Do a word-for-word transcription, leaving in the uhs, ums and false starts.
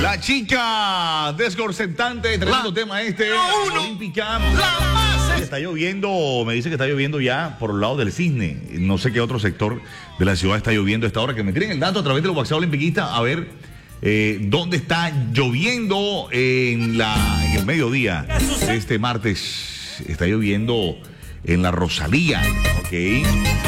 La chica desconcertante, tremendo La tema este. uno. Olímpica. La más. Está lloviendo, me dice que está lloviendo ya por el lado del Cisne. No sé qué otro sector de la ciudad está lloviendo a esta hora. Que me tiren el dato a través del WhatsApp Olimpiquista a ver eh, dónde está lloviendo en, la, en el mediodía de este martes. Está lloviendo en la Rosalía, ok.